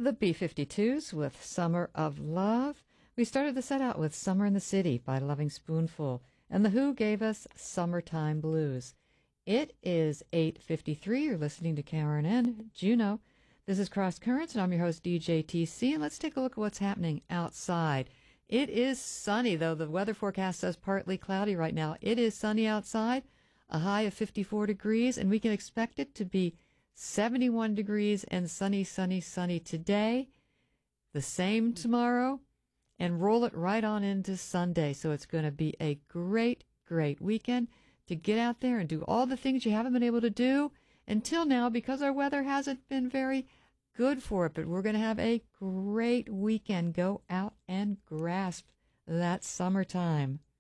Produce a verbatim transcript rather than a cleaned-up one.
The B fifty-twos with Summer of Love. We started the set out with Summer in the City by Loving Spoonful, and The Who gave us Summertime Blues. It is eight fifty-three. You're listening to K R N N, Juneau. This is Cross Currents, and I'm your host, D J T C, and let's take a look at what's happening outside. It is sunny, though the weather forecast says partly cloudy right now. It is sunny outside, a high of fifty-four degrees, and we can expect it to be seventy-one degrees and sunny, sunny, sunny today, the same tomorrow, and roll it right on into Sunday. So it's going to be a great, great weekend to get out there and do all the things you haven't been able to do until now because our weather hasn't been very good for it. But we're going to have a great weekend. Go out and grasp that summertime.